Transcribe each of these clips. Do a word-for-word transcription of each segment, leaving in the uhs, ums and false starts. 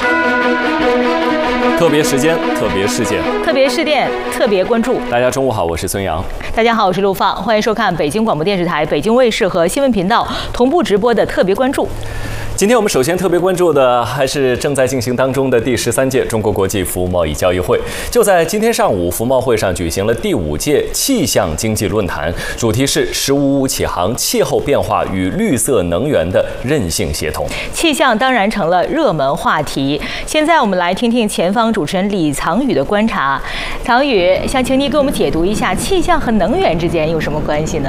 特别时间，特别事件， 特别事件，特别关注。 大家中午好，我是孙杨。 大家好，我是陆放，欢迎收看北京广播电视台、北京卫视和新闻频道同步直播的特别关注。 今天我们首先特别关注的还是正在进行当中的第十三届中国国际服务贸易交易会。就在今天上午，服贸会上举行了第五届气象经济论坛，主题是“十五五起航：气候变化与绿色能源的韧性协同”。 气象当然成了热门话题。现在我们来听听前方主持人李藏宇的观察。藏宇，想请你给我们解读一下气象和能源之间有什么关系呢？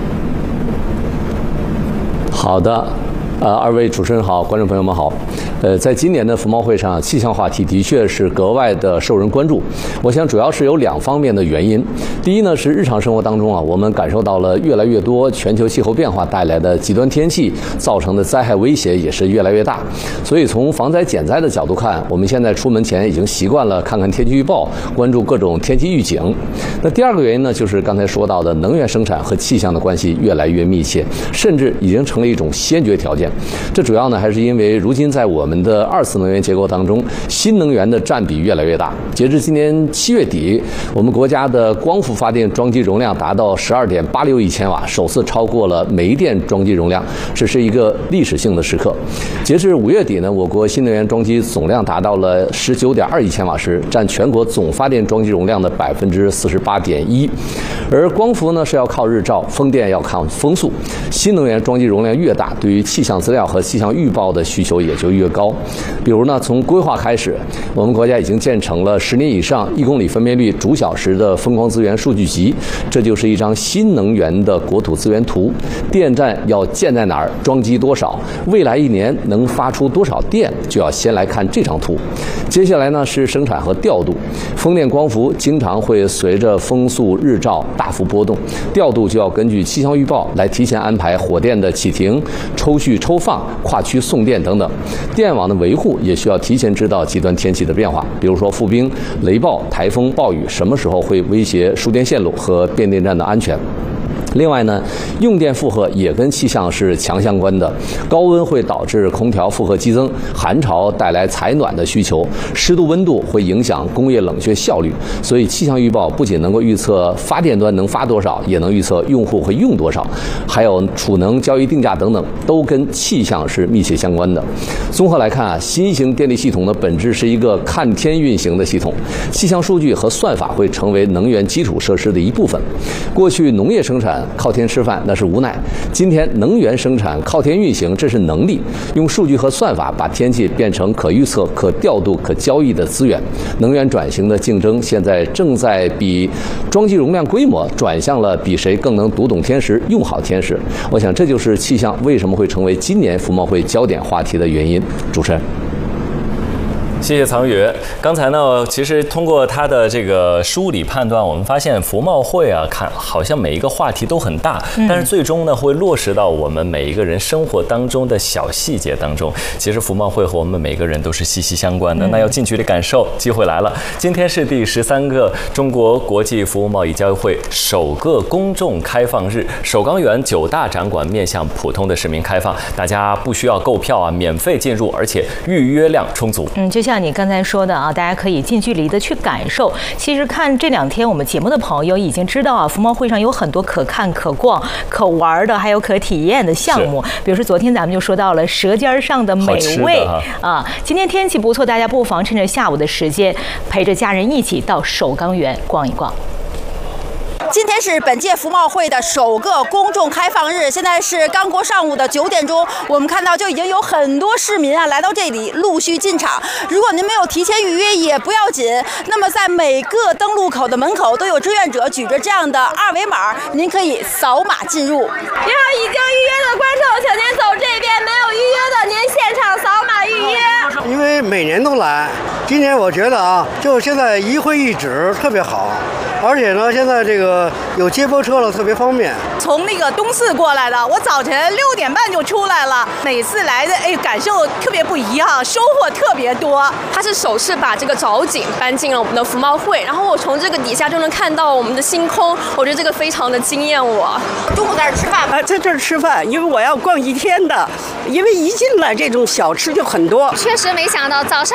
好的。呃，二位主持人好，观众朋友们好。呃，在今年的服贸会上，气象话题的确是格外的受人关注。我想主要是有两方面的原因。第一呢，是日常生活当中啊，我们感受到了越来越多全球气候变化带来的极端天气造成的灾害威胁也是越来越大。所以从防灾减灾的角度看，我们现在出门前已经习惯了看看天气预报，关注各种天气预警。那第二个原因呢，就是刚才说到的能源生产和气象的关系越来越密切，甚至已经成了一种先决条件。这主要呢还是因为如今在我们的二次能源结构当中，新能源的占比越来越大。截至今年七月底，我们国家的光伏发电装机容量达到十二点八六亿千瓦，首次超过了煤电装机容量，这是一个历史性的时刻。截至五月底呢，我国新能源装机总量达到了十九点二亿千瓦时，占全国总发电装机容量的百分之四十八点一。而光伏呢是要靠日照，风电要靠风速。新能源装机容量越大，对于气象资料和气象预报的需求也就越高。比如呢，从规划开始，我们国家已经建成了十年以上一公里分辨率逐小时的风光资源数据集，这就是一张新能源的国土资源图。电站要建在哪儿，装机多少，未来一年能发出多少电，就要先来看这张图。接下来呢是生产和调度，风电光伏经常会随着风速日照大幅波动，调度就要根据气象预报来提前安排火电的启停、抽蓄抽放、跨区送电等等。电网的维护也需要提前知道极端天气的变化，比如说覆冰、雷暴、台风、暴雨什么时候会威胁输电线路和变电站的安全。另外呢，用电负荷也跟气象是强相关的。高温会导致空调负荷激增，寒潮带来采暖的需求，湿度温度会影响工业冷却效率。所以气象预报不仅能够预测发电端能发多少，也能预测用户会用多少，还有储能、交易定价等等，都跟气象是密切相关的。综合来看啊，新型电力系统的本质是一个看天运行的系统，气象数据和算法会成为能源基础设施的一部分。过去农业生产靠天吃饭那是无奈，今天能源生产靠天运行，这是能力。用数据和算法把天气变成可预测、可调度、可交易的资源。能源转型的竞争现在正在比装机容量规模转向了比谁更能读懂天时、用好天时。我想这就是气象为什么会成为今年服贸会焦点话题的原因。主持人。 谢谢藏宇。刚才呢，其实通过他的这个梳理判断，我们发现服贸会啊，看好像每一个话题都很大，嗯、但是最终呢，会落实到我们每一个人生活当中的小细节当中。其实服贸会和我们每个人都是息息相关的。嗯、那要近距离感受，机会来了。今天是第十三个中国国际服务贸易交易会首个公众开放日，首钢园九大展馆面向普通的市民开放，大家不需要购票啊，免费进入，而且预约量充足。 嗯，就像你刚才说的啊，大家可以近距离的去感受。其实看这两天我们节目的朋友已经知道啊，服贸会上有很多可看、可逛、可玩的，还有可体验的项目。比如说昨天咱们就说到了舌尖上的美味啊。今天天气不错，大家不妨趁着下午的时间，陪着家人一起到首钢园逛一逛。 今天是本届服贸会的首个公众开放日，现在是刚过上午的九点钟，我们看到就已经有很多市民啊来到这里陆续进场。如果您没有提前预约也不要紧，那么在每个登录口的门口都有志愿者举着这样的二维码，您可以扫码进入。您好，已经预约的观众，请您走这边；没有预约的，您现场扫码预约。 因为每年都来，今年我觉得啊，就现在一会一指特别好。而且呢，现在这个有接驳车了，特别方便。 从那个东四过来的，我早晨六点半就出来了。每次来的，哎，感受特别不一样，收获特别多。 他是首次把这个藻井搬进了我们的服贸会，然后我从这个底下就能看到我们的星空，我觉得这个非常的惊艳我。 中午在这吃饭啊，在这儿吃饭，因为我要逛一天的，因为一进来这种小吃就很多。 确实没想到早上